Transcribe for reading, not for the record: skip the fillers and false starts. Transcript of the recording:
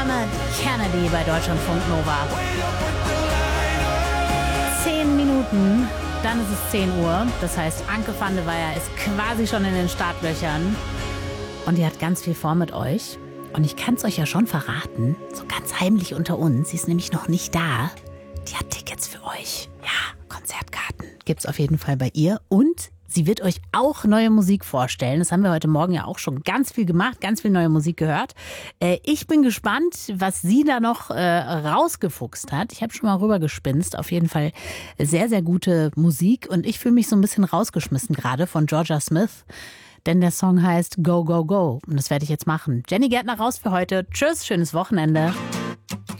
Dermot Kennedy bei Deutschlandfunk Nova. 10 Minuten, dann ist es 10 Uhr. Das heißt, Anke van de Weyer ist quasi schon in den Startlöchern. Und die hat ganz viel vor mit euch. Und ich kann es euch ja schon verraten, so ganz heimlich unter uns. Sie ist nämlich noch nicht da. Die hat Tickets für euch. Ja, Konzertkarten gibt's auf jeden Fall bei ihr. Und sie wird euch auch neue Musik vorstellen. Das haben wir heute Morgen ja auch schon ganz viel gemacht, ganz viel neue Musik gehört. Ich bin gespannt, was sie da noch rausgefuchst hat. Ich habe schon mal rübergespinst. Auf jeden Fall sehr, sehr gute Musik. Und ich fühle mich so ein bisschen rausgeschmissen gerade von Georgia Smith. Denn der Song heißt Go, Go, Go. Und das werde ich jetzt machen. Jenny Gärtner raus für heute. Tschüss, schönes Wochenende.